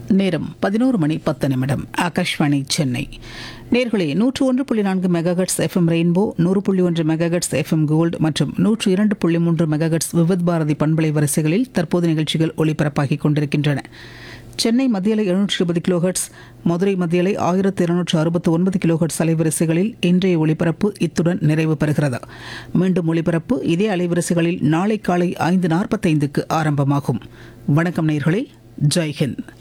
நேரம் 11:10 ஆகாஷ்வாணி சென்னை. நேர்களே 101.4 megahertz FM rainbow, 100.1 megahertz FM gold மற்றும் 102.3 மெகாஹெர்ட்ஸ் விவித் பாரதி பண்பலை வரிசைகளில் தற்போது நிகழ்ச்சிகள் ஒலிபரப்பாகிக் கொண்டிருக்கின்றன. சென்னை மத்தியலை 720 கிலோஹெர்ட்ஸ், மதுரை மத்தியலை 1269 கிலோஹெர்ட்ஸ் அலைவரிசைகளில் இன்றைய ஒலிபரப்பு இத்துடன் நிறைவு பெறுகிறது. மீண்டும் ஒலிபரப்பு இதே அலைவரிசைகளில் நாளை காலை 5:45க்கு ஆரம்பமாகும். வணக்கம் நேயர்களே, ஜெய் ஹிந்த்.